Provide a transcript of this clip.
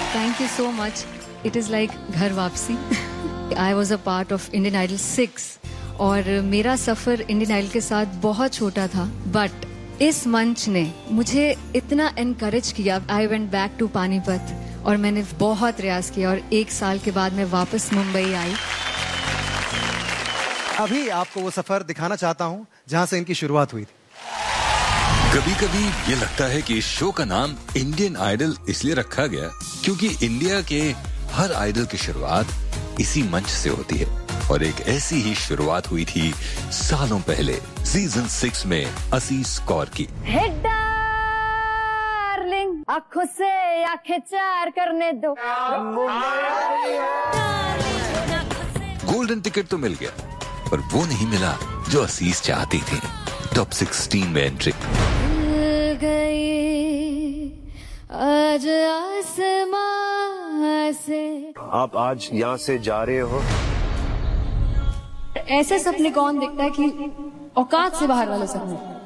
Thank you so much. It is like घर वापसी. I was a part of Indian Idol 6 और मेरा सफ़र Indian idol के साथ बहुत छोटा था, बट इस मंच ने मुझे इतना एनकरेज किया. I went back to Panipat और मैंने बहुत रियाज किया और 1 साल के बाद मैं वापस मुंबई आई. अभी आपको वो सफर दिखाना चाहता हूँ जहाँ से इनकी शुरुआत हुई थी. कभी कभी ये लगता है कि इस शो का नाम इंडियन आइडल इसलिए रखा गया क्योंकि इंडिया के हर आइडल की शुरुआत इसी मंच से होती है और एक ऐसी ही शुरुआत हुई थी सालों पहले सीजन 6 में असीस कौर की. Hey darling, आँखों से आंखें चार करने दो. गोल्डन टिकट तो मिल गया पर वो नहीं मिला जो असीस चाहती थी. टॉप 16 में एंट्री. आज आसमां से आप आज यहाँ से जा रहे हो. ऐसे सपने कौन देखता है कि औकात से बाहर वाले सपने.